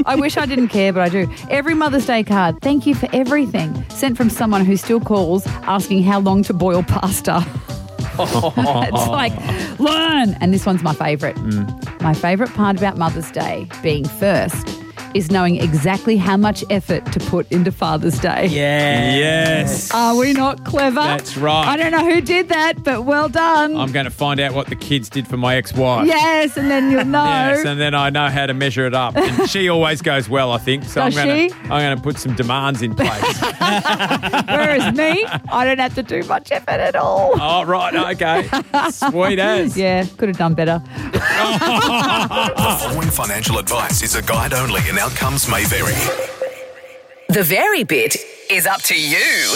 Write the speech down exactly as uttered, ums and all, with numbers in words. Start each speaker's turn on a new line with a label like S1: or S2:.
S1: I wish I didn't care, but I do. Every Mother's Day card, thank you for everything. Sent from someone who still calls asking how long to boil pasta. It's like, learn. And this one's my favourite. Mm. My favourite part about Mother's Day being first is knowing exactly how much effort to put into Father's Day.
S2: Yeah.
S3: Yes.
S1: Are we not clever?
S3: That's right.
S1: I don't know who did that, but well done.
S3: I'm going to find out what the kids did for my ex-wife.
S1: Yes, and then you'll know.
S3: Yes, and then I know how to measure it up. And she always goes well, I think. So
S1: Does
S3: I'm going
S1: she?
S3: to I'm going to put some demands in place.
S1: Whereas me, I don't have to do much effort at all.
S3: Oh, right. Okay. Sweet as.
S1: Yeah, could have done better.
S4: The following financial advice is a guide only and outcomes may vary.
S5: The Very Bit is up to you.